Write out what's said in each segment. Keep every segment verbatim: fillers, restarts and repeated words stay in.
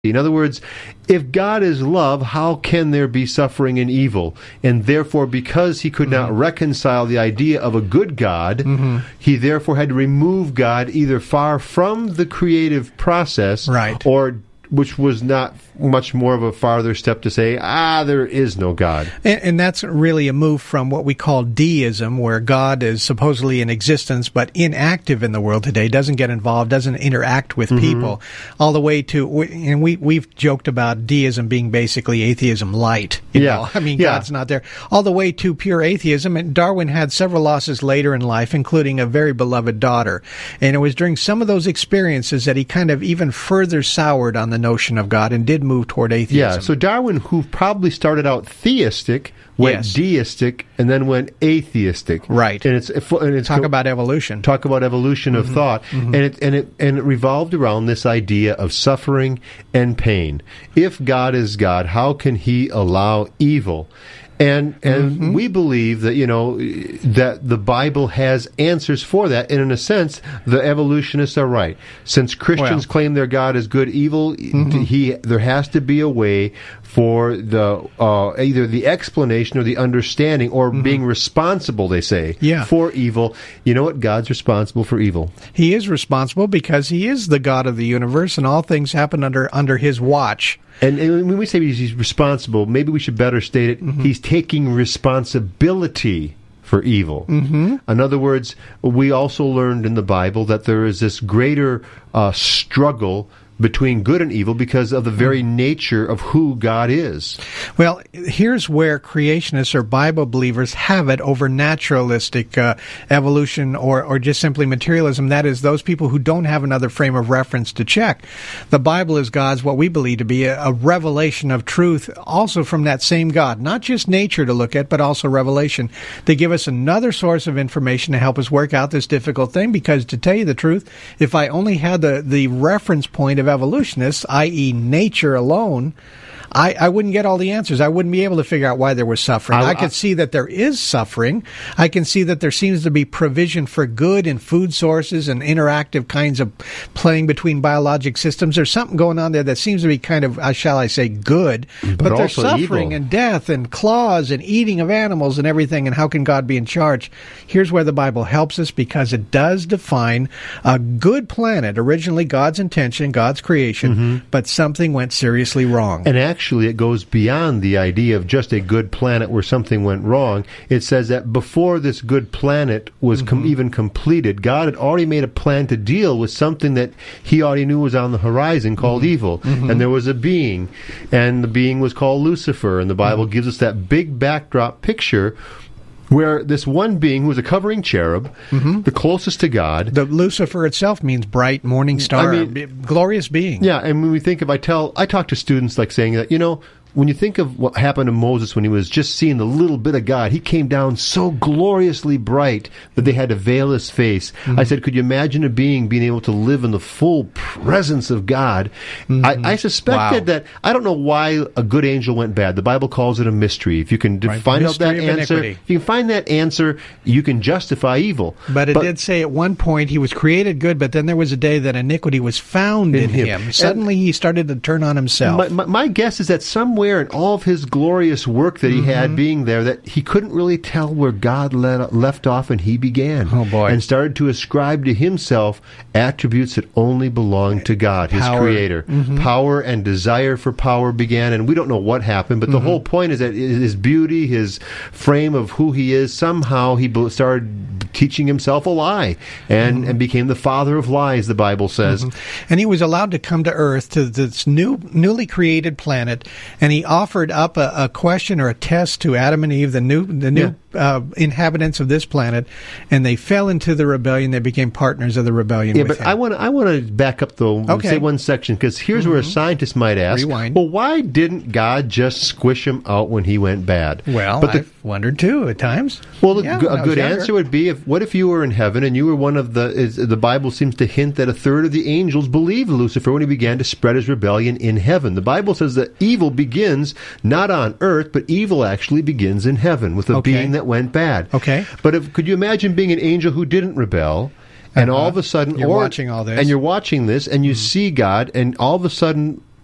In other words, if God is love, how can there be suffering and evil? And therefore, because he could mm-hmm. not reconcile the idea of a good God, mm-hmm. he therefore had to remove God either far from the creative process, right. or which was not much more of a farther step to say, ah, there is no God. And, and that's really a move from what we call deism, where God is supposedly in existence but inactive in the world today, doesn't get involved, doesn't interact with mm-hmm. people, all the way to, and we, we've joked about deism being basically atheism light. You yeah. know? I mean, yeah. God's not there. All the way to pure atheism. And Darwin had several losses later in life, including a very beloved daughter. And it was during some of those experiences that he kind of even further soured on the notion of God and did move toward atheism. Yeah, so Darwin, who probably started out theistic, went yes. deistic, and then went atheistic. Right. And it's, and it's talk co- about evolution. Talk about evolution mm-hmm. of thought, mm-hmm. and it and it and it revolved around this idea of suffering and pain. If God is God, how can He allow evil? And and mm-hmm. we believe that, you know, that the Bible has answers for that. And in a sense, the evolutionists are right. Since Christians well. claim their God is good, evil, mm-hmm. he there has to be a way for the uh, either the explanation or the understanding or mm-hmm. being responsible, they say, yeah. for evil. You know what? God's responsible for evil. He is responsible because he is the God of the universe, and all things happen under under his watch. And, and when we say he's responsible, maybe we should better state it. Mm-hmm. He's taking responsibility for evil. Mm-hmm. In other words, we also learned in the Bible that there is this greater uh, struggle between good and evil because of the very nature of who God is. Well, here's where creationists or Bible believers have it over naturalistic uh, evolution or, or just simply materialism. That is, those people who don't have another frame of reference to check. The Bible is God's, what we believe to be, a, a revelation of truth, also from that same God. Not just nature to look at, but also revelation. They give us another source of information to help us work out this difficult thing, because to tell you the truth, if I only had the, the reference point of evolutionists, that is nature alone, I, I wouldn't get all the answers. I wouldn't be able to figure out why there was suffering. I, I could I, see that there is suffering. I can see that there seems to be provision for good in food sources and interactive kinds of playing between biologic systems. There's something going on there that seems to be kind of, uh, shall I say, good. But, but there's suffering evil. And death and claws and eating of animals and everything. And how can God be in charge? Here's where the Bible helps us, because it does define a good planet, originally God's intention, God's creation, mm-hmm. but something went seriously wrong. And actually, Actually, it goes beyond the idea of just a good planet where something went wrong. It says that before this good planet was mm-hmm. com- even completed, God had already made a plan to deal with something that he already knew was on the horizon called mm-hmm. evil. Mm-hmm. And there was a being, and the being was called Lucifer. And the Bible mm-hmm. gives us that big backdrop picture where this one being, who was a covering cherub, mm-hmm. the closest to God. The Lucifer itself means bright morning star, I mean, glorious being. Yeah, and when we think of, I tell, I talk to students like saying that, you know, when you think of what happened to Moses when he was just seeing the little bit of God, he came down so gloriously bright that they had to veil his face. Mm-hmm. I said, could you imagine a being being able to live in the full presence of God? Mm-hmm. I, I suspected wow. that, I don't know why a good angel went bad. The Bible calls it a mystery. If you can right. find mystery out that answer, iniquity. if you can find that answer, you can justify evil. But it but, did say at one point he was created good, but then there was a day that iniquity was found in, in him. him. Suddenly and he started to turn on himself. My, my, my guess is that somewhere in all of his glorious work that he mm-hmm. had being there, that he couldn't really tell where God let, left off and he began. Oh, boy. And started to ascribe to himself attributes that only belong to God, his power. creator. Mm-hmm. Power and desire for power began, and we don't know what happened, but mm-hmm. the whole point is that his beauty, his frame of who he is, somehow he started teaching himself a lie and, mm-hmm. and became the father of lies, the Bible says. Mm-hmm. And he was allowed to come to earth, to this new, newly created planet, and he offered up a, a question or a test to Adam and Eve, the new the new yeah. uh, inhabitants of this planet, and they fell into the rebellion. They became partners of the rebellion. Yeah, with but him. I want to I want to back up though. Okay. Say one section, because here's mm-hmm. where a scientist might ask, Rewind. well, why didn't God just squish him out when he went bad? Well, but the, I've wondered too at times. Well, the, yeah, a good answer would be, if what if you were in heaven and you were one of the? Is, the Bible seems to hint that a third of the angels believed Lucifer when he began to spread his rebellion in heaven. The Bible says that evil begins not on earth, but evil actually begins in heaven with a okay. being that went bad. Okay. But if, could you imagine being an angel who didn't rebel, and uh-huh. all of a sudden, you're or, watching all this, and you're watching this, and you mm-hmm. see God, and all of a sudden,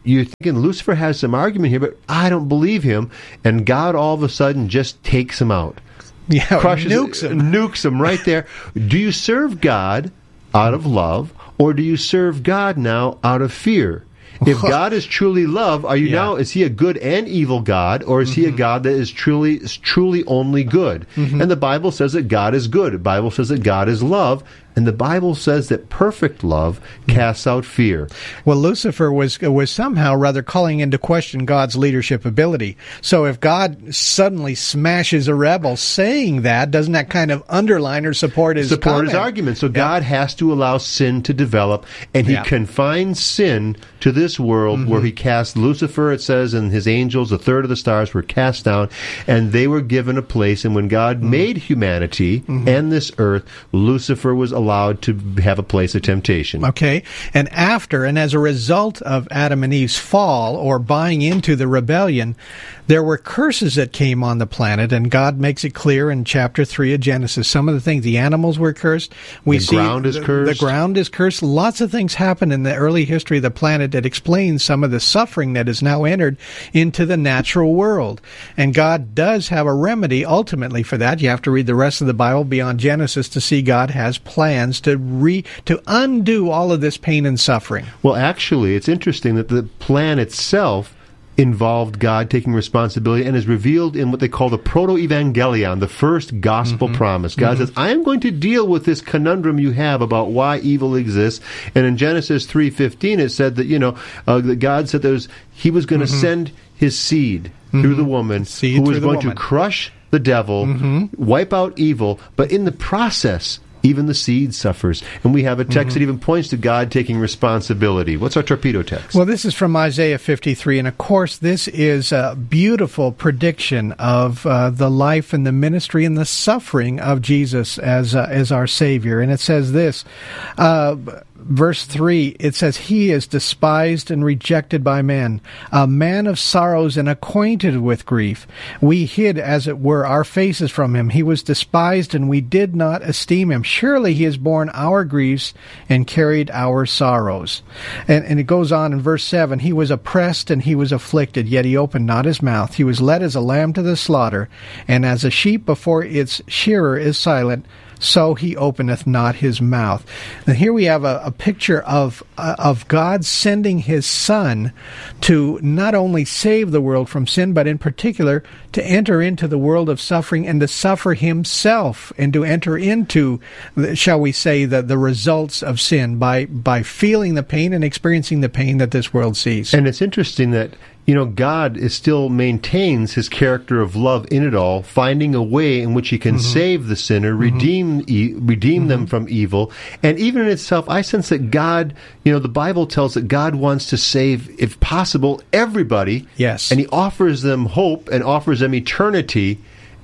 you're thinking Lucifer has some argument here, but I don't believe him. And God all of a sudden just takes him out. Yeah, crushes, nukes him. Nukes him right there. Do you serve God out of love, or do you serve God now out of fear? If God is truly love, are you yeah. now, is he a good and evil God, or is mm-hmm. he a God that is truly is truly only good? Mm-hmm. And the Bible says that God is good. The Bible says that God is love. And the Bible says that perfect love casts out fear. Well, Lucifer was was somehow rather calling into question God's leadership ability. So if God suddenly smashes a rebel saying that, doesn't that kind of underline or support his Support comment? his argument. So yeah. God has to allow sin to develop, and he yeah. confines sin to this world mm-hmm. where he cast Lucifer, it says, and his angels, a third of the stars were cast down, and they were given a place. And when God mm-hmm. made humanity mm-hmm. and this earth, Lucifer was allowed allowed to have a place of temptation. Okay. And after, and as a result of Adam and Eve's fall, or buying into the rebellion, there were curses that came on the planet, and God makes it clear in chapter three of Genesis. Some of the things, the animals were cursed. We the see ground is the, cursed. The ground is cursed. Lots of things happen in the early history of the planet that explains some of the suffering that has now entered into the natural world. And God does have a remedy ultimately for that. You have to read the rest of the Bible beyond Genesis to see God has plans to re to undo all of this pain and suffering. Well, actually, it's interesting that the plan itself involved God taking responsibility and is revealed in what they call the proto-evangelion, the first gospel mm-hmm. promise. God mm-hmm. says, I am going to deal with this conundrum you have about why evil exists. And in Genesis three fifteen, it said that, you know, uh, that God said there's, he was going to mm-hmm. send his seed mm-hmm. through the woman seed who was going woman. to crush the devil, mm-hmm. wipe out evil, but in the process, even the seed suffers. And we have a text mm-hmm. that even points to God taking responsibility. What's our torpedo text? Well, this is from Isaiah fifty-three, and of course this is a beautiful prediction of uh, the life and the ministry and the suffering of Jesus as uh, as our Savior. And it says this, uh, verse three, it says, He is despised and rejected by men, a man of sorrows and acquainted with grief. We hid, as it were, our faces from him. He was despised, and we did not esteem him. Surely he has borne our griefs and carried our sorrows. And, and it goes on in verse seven, He was oppressed and he was afflicted, yet he opened not his mouth. He was led as a lamb to the slaughter, and as a sheep before its shearer is silent, so he openeth not his mouth. And here we have a, a picture of uh, of God sending his Son to not only save the world from sin, but in particular to enter into the world of suffering and to suffer himself and to enter into, shall we say, the, the results of sin by, by feeling the pain and experiencing the pain that this world sees. And it's interesting that, you know, God is still maintains his character of love in it all, finding a way in which he can mm-hmm. save the sinner, mm-hmm. redeem e- redeem mm-hmm. them from evil. And even in itself, I sense that God, you know, the Bible tells that God wants to save, if possible, everybody. Yes. And he offers them hope and offers them eternity.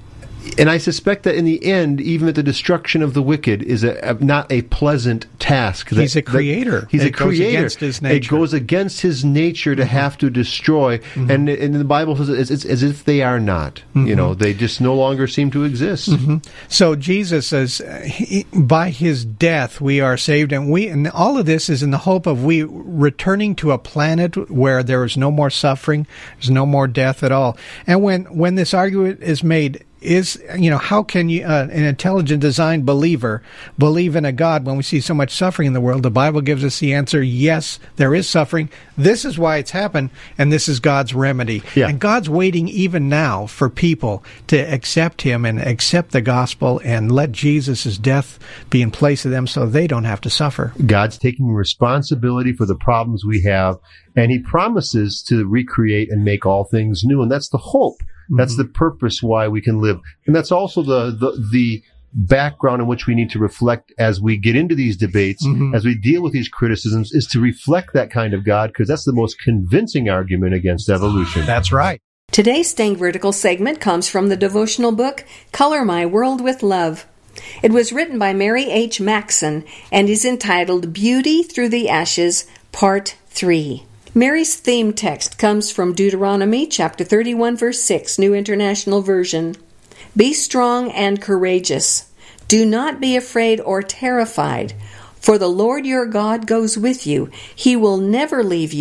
And I suspect that in the end, even at the destruction of the wicked is a, a, not a pleasant task. That, he's a creator. That, he's it a creator. Goes against his nature. It goes against his nature to mm-hmm. have to destroy. Mm-hmm. And, and the Bible says it's, it's as if they are not. Mm-hmm. You know, they just no longer seem to exist. Mm-hmm. So Jesus says, he, by his death we are saved, and we and all of this is in the hope of we returning to a planet where there is no more suffering, there's no more death at all. And when when this argument is made, is, you know, how can you, uh, an intelligent design believer believe in a God when we see so much suffering in the world? The Bible gives us the answer, yes, there is suffering. This is why it's happened, and this is God's remedy. Yeah. And God's waiting even now for people to accept him and accept the gospel and let Jesus' death be in place of them so they don't have to suffer. God's taking responsibility for the problems we have, and he promises to recreate and make all things new, and that's the hope. That's mm-hmm. the purpose why we can live. And that's also the, the, the background in which we need to reflect as we get into these debates, mm-hmm. as we deal with these criticisms, is to reflect that kind of God, because that's the most convincing argument against evolution. That's right. Today's Staying Vertical segment comes from the devotional book, Color My World with Love. It was written by Mary H. Maxson and is entitled Beauty Through the Ashes, Part three. Mary's theme text comes from Deuteronomy chapter thirty-one, verse six, New International Version. Be strong and courageous. Do not be afraid or terrified, for the Lord your God goes with you. He will never leave you,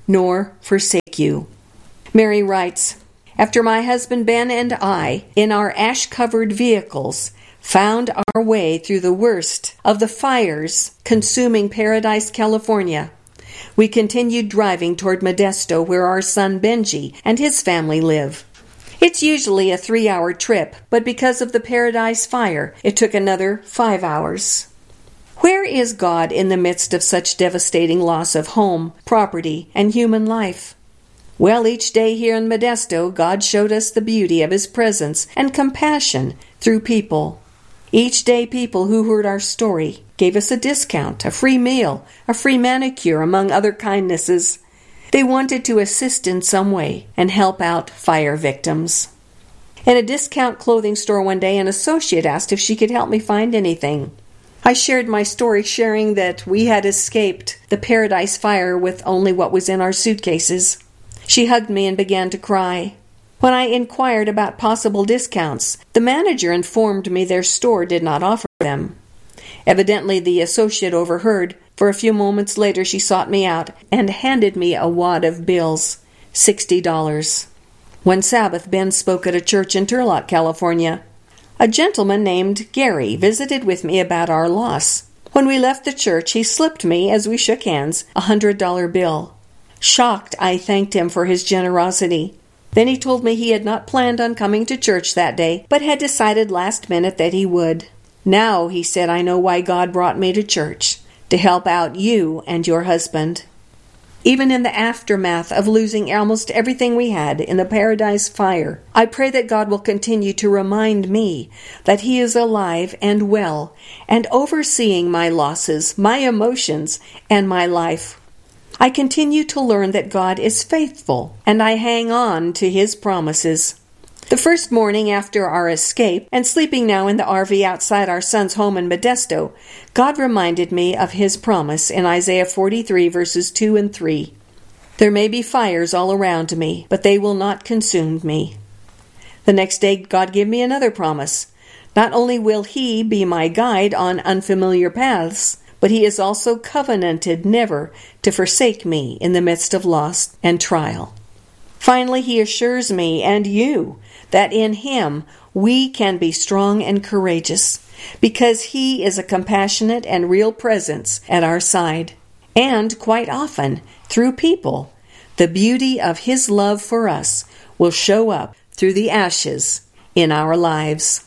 nor forsake you. Mary writes, after my husband Ben and I, in our ash-covered vehicles, found our way through the worst of the fires consuming Paradise, California, we continued driving toward Modesto, where our son Benji and his family live. It's usually a three-hour trip, but because of the Paradise fire, it took another five hours. Where is God in the midst of such devastating loss of home, property, and human life? Well, each day here in Modesto, God showed us the beauty of His presence and compassion through people. Each day, people who heard our story gave us a discount, a free meal, a free manicure, among other kindnesses. They wanted to assist in some way and help out fire victims. In a discount clothing store one day, an associate asked if she could help me find anything. I shared my story, sharing that we had escaped the Paradise fire with only what was in our suitcases. She hugged me and began to cry. When I inquired about possible discounts, the manager informed me their store did not offer them. Evidently, the associate overheard, for a few moments later she sought me out and handed me a wad of bills, sixty dollars. One Sabbath, Ben spoke at a church in Turlock, California. A gentleman named Gary visited with me about our loss. When we left the church, he slipped me, as we shook hands, a hundred dollar bill. Shocked, I thanked him for his generosity. Then he told me he had not planned on coming to church that day, but had decided last minute that he would. Now, he said, I know why God brought me to church, to help out you and your husband. Even in the aftermath of losing almost everything we had in the Paradise fire, I pray that God will continue to remind me that He is alive and well and overseeing my losses, my emotions, and my life. I continue to learn that God is faithful, and I hang on to His promises. The first morning after our escape, and sleeping now in the R V outside our son's home in Modesto, God reminded me of His promise in Isaiah forty-three, verses two and three. There may be fires all around me, but they will not consume me. The next day, God gave me another promise. Not only will He be my guide on unfamiliar paths, but He is also covenanted never to forsake me in the midst of loss and trial. Finally, He assures me and you that in Him we can be strong and courageous, because He is a compassionate and real presence at our side. And quite often, through people, the beauty of His love for us will show up through the ashes in our lives.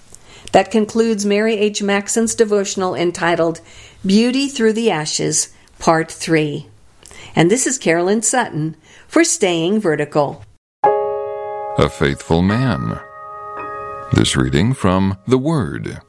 That concludes Mary H. Maxon's devotional entitled Beauty Through the Ashes, Part three. And this is Carolyn Sutton for Staying Vertical. A faithful man. This reading from The Word.